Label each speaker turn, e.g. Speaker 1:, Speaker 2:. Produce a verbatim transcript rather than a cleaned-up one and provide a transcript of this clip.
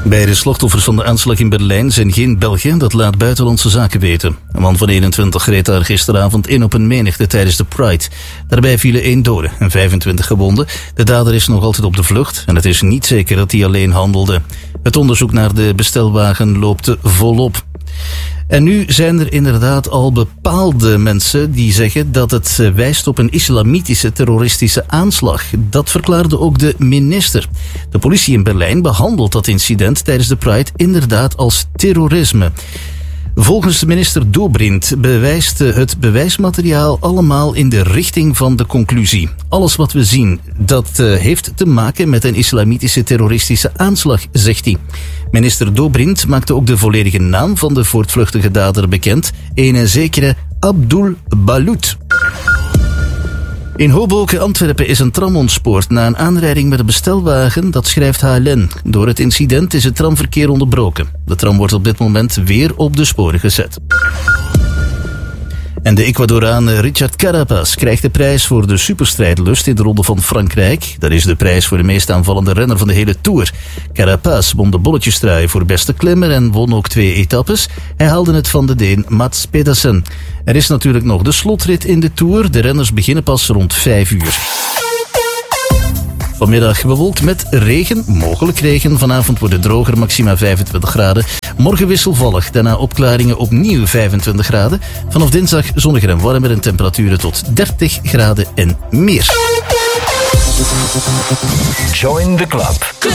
Speaker 1: Beide slachtoffers van de aanslag in Berlijn zijn geen Belgen, dat laat Buitenlandse Zaken weten. Een man van eenentwintig reed daar gisteravond in op een menigte tijdens de Pride. Daarbij vielen één dode en vijfentwintig gewonden. De dader is nog altijd op de vlucht en het is niet zeker dat hij alleen handelde. Het onderzoek naar de bestelwagen loopt volop. En nu zijn er inderdaad al bepaalde mensen die zeggen dat het wijst op een islamitische terroristische aanslag. Dat verklaarde ook de minister. De politie in Berlijn behandelt dat incident tijdens de Pride inderdaad als terrorisme. Volgens de minister Dobrindt bewijst het bewijsmateriaal allemaal in de richting van de conclusie. Alles wat we zien, dat uh, heeft te maken met een islamitische terroristische aanslag, zegt hij. Minister Dobrindt maakte ook de volledige naam van de voortvluchtige dader bekend. Een zekere Abdul Balut. In Hoboken, Antwerpen, is een tram ontspoord na een aanrijding met een bestelwagen, dat schrijft H L N. Door het incident is het tramverkeer onderbroken. De tram wordt op dit moment weer op de sporen gezet. En de Ecuadoraan Richard Carapaz krijgt de prijs voor de superstrijdlust in de Ronde van Frankrijk. Dat is de prijs voor de meest aanvallende renner van de hele Tour. Carapaz won de bolletjestrui voor beste klimmer en won ook twee etappes. Hij haalde het van de Deen Mats Pedersen. Er is natuurlijk nog de slotrit in de Tour. De renners beginnen pas rond vijf uur. Vanmiddag bewolkt met regen, mogelijk regen. Vanavond wordt het droger, maxima vijfentwintig graden. Morgen wisselvallig, daarna opklaringen, opnieuw vijfentwintig graden. Vanaf dinsdag zonniger en warmer en temperaturen tot dertig graden en meer.
Speaker 2: Join the club.